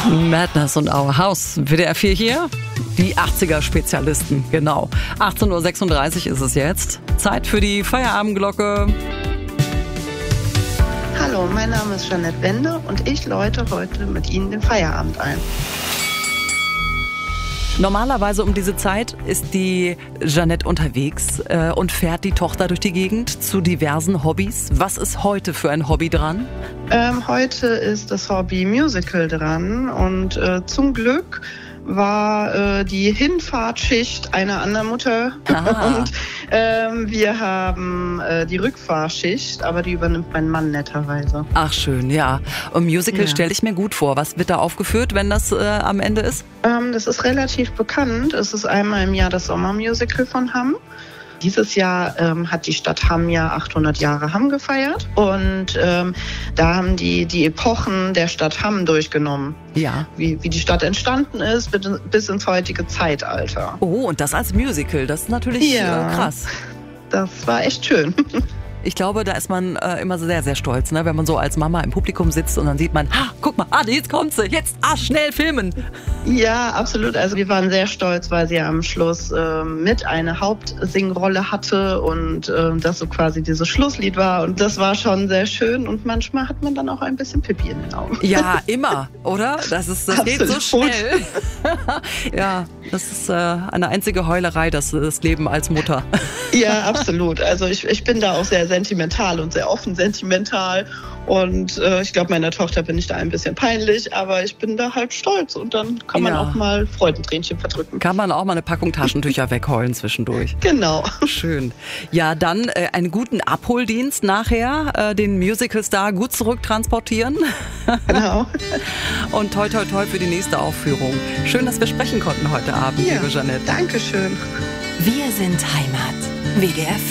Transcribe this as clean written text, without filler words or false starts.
Madness und Our House. WDR 4 hier. Die 80er-Spezialisten, genau. 18.36 Uhr ist es jetzt. Zeit für die Feierabendglocke. Hallo, mein Name ist Jeanette Wende und ich läute heute mit Ihnen den Feierabend ein. Normalerweise um diese Zeit ist die Jeanette unterwegs und fährt die Tochter durch die Gegend zu diversen Hobbys. Was ist heute für ein Hobby dran? Heute ist das Hobby Musical dran und zum Glück war die Hinfahrtschicht einer anderen Mutter und wir haben die Rückfahrschicht, aber die übernimmt mein Mann netterweise. Ach schön, ja. Und Musical stelle ich mir gut vor. Was wird da aufgeführt, wenn das am Ende ist? Das ist relativ bekannt. Es ist einmal im Jahr das Sommermusical von Hamm. Dieses Jahr hat die Stadt Hamm ja 800 Jahre Hamm gefeiert und da haben die Epochen der Stadt Hamm durchgenommen. Ja. Wie die Stadt entstanden ist bis ins heutige Zeitalter. Oh, und das als Musical, das ist natürlich krass. Das war echt schön. Ich glaube, da ist man immer sehr, sehr stolz, ne? Wenn man so als Mama im Publikum sitzt und dann sieht man, guck mal, jetzt kommt sie, jetzt schnell filmen. Ja, absolut. Also wir waren sehr stolz, weil sie ja am Schluss mit eine Hauptsingrolle hatte und das so quasi dieses Schlusslied war. Und das war schon sehr schön und manchmal hat man dann auch ein bisschen Pipi in den Augen. Ja, immer, oder? Das geht so schnell. Ja, das ist eine einzige Heulerei, das Leben als Mutter. Ja, absolut. Also ich bin da auch sehr sentimental und sehr offen sentimental und ich glaube, meiner Tochter bin ich da ein bisschen peinlich, aber ich bin da halt stolz und dann kann man auch mal Freudentränchen verdrücken. Kann man auch mal eine Packung Taschentücher wegheulen zwischendurch. Genau. Schön. Ja, dann einen guten Abholdienst nachher, den Musicalstar gut zurücktransportieren. Genau. Und toi toi toi für die nächste Aufführung. Schön, dass wir sprechen konnten heute Abend, liebe Jeanette. Dankeschön. Wir sind Heimat. WDR 4.